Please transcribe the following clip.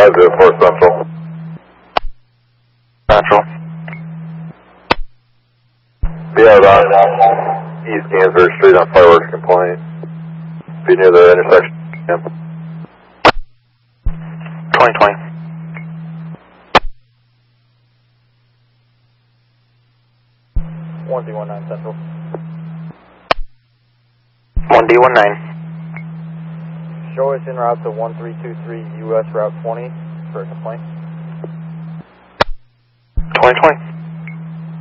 504 Central. Central. Yeah, on East Gansbury Street on fireworks complaint. Be near the intersection. 2020. One D19 Central. 1D19. Show us en route to 1323 US Route 20 for a complaint. 2020.